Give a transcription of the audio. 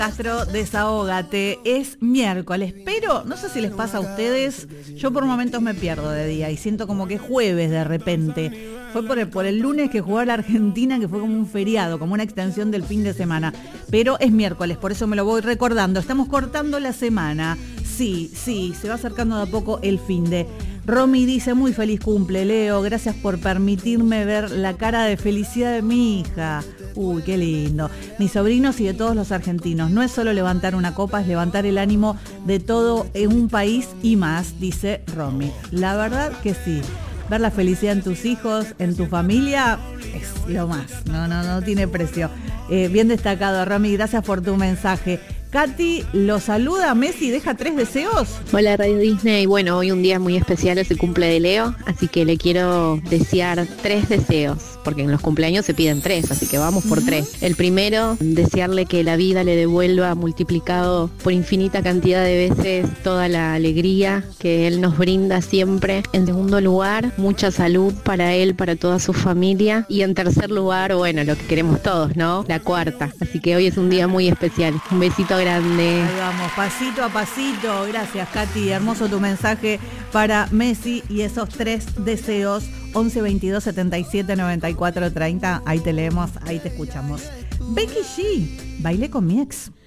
Castro, desahógate, es miércoles, pero no sé si les pasa a ustedes, yo por momentos me pierdo de día y siento como que es jueves de repente. Fue por el lunes que jugó la Argentina, que fue como un feriado, como una extensión del fin de semana, pero es miércoles, por eso me lo voy recordando. Estamos cortando la semana, sí, se va acercando de a poco el fin de... Romy dice, muy feliz cumple, Leo, gracias por permitirme ver la cara de felicidad de mi hija. Uy, qué lindo. Mis sobrinos y de todos los argentinos. No es solo levantar una copa, es levantar el ánimo de todo en un país y más, dice Romy. La verdad que sí. Ver la felicidad en tus hijos, en tu familia, es lo más. No tiene precio. Bien destacado, Romy, gracias por tu mensaje. Katy lo saluda, Messi deja 3 deseos. Hola Radio Disney, bueno, hoy un día muy especial, es el cumple de Leo, así que le quiero desear 3 deseos, porque en los cumpleaños se piden 3, así que vamos por 3. El primero, desearle que la vida le devuelva multiplicado por infinita cantidad de veces toda la alegría que él nos brinda siempre. En segundo lugar, mucha salud para él, para toda su familia. Y en tercer lugar, bueno, lo que queremos todos, ¿no? La cuarta. Así que hoy es un día muy especial. Un besito grande. Ahí vamos, pasito a pasito. Gracias, Katy. Hermoso tu mensaje para Messi y esos 3 deseos. 11 22 77 94 30. Ahí te leemos, ahí te escuchamos. Becky G, bailé con mi ex.